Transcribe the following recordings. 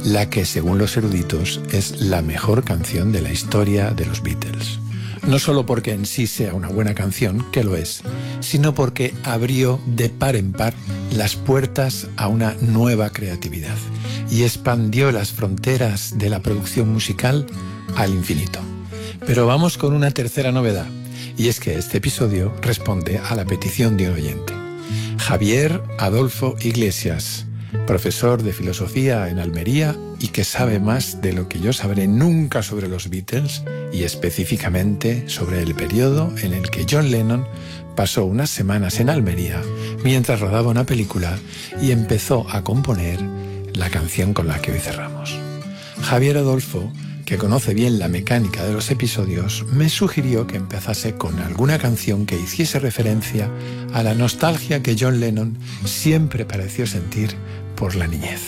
la que, según los eruditos, es la mejor canción de la historia de los Beatles. No solo porque en sí sea una buena canción, que lo es, sino porque abrió de par en par las puertas a una nueva creatividad y expandió las fronteras de la producción musical al infinito. Pero vamos con una tercera novedad, y es que este episodio responde a la petición de un oyente. Javier Adolfo Iglesias, profesor de filosofía en Almería y que sabe más de lo que yo sabré nunca sobre los Beatles y específicamente sobre el periodo en el que John Lennon pasó unas semanas en Almería mientras rodaba una película y empezó a componer la canción con la que hoy cerramos. Javier Adolfo, que conoce bien la mecánica de los episodios, me sugirió que empezase con alguna canción que hiciese referencia a la nostalgia que John Lennon siempre pareció sentir por la niñez.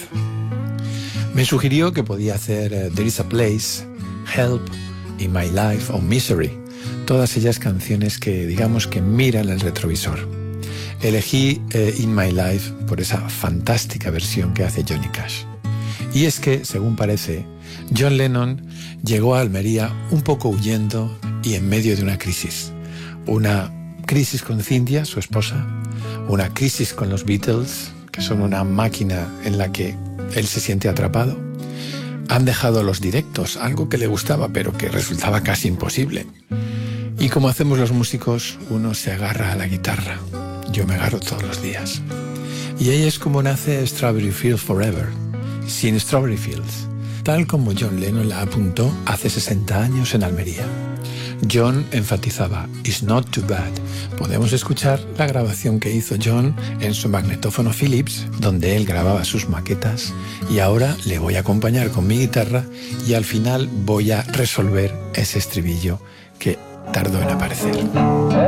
Me sugirió que podía hacer There Is a Place, Help, In My Life o Misery, todas ellas canciones que digamos que miran el retrovisor. Elegí In My Life por esa fantástica versión que hace Johnny Cash. Y es que, según parece, John Lennon llegó a Almería un poco huyendo y en medio de una crisis. Una crisis con Cynthia, su esposa, una crisis con los Beatles, que son una máquina en la que él se siente atrapado. Han dejado los directos, algo que le gustaba pero que resultaba casi imposible. Y como hacemos los músicos, uno se agarra a la guitarra. Yo me agarro todos los días. Y ahí es como nace Strawberry Fields Forever, sin Strawberry Fields, tal como John Lennon la apuntó hace 60 años en Almería. John enfatizaba, "It's not too bad". Podemos escuchar la grabación que hizo John en su magnetófono Philips, donde él grababa sus maquetas, y ahora le voy a acompañar con mi guitarra y al final voy a resolver ese estribillo que tardó en aparecer.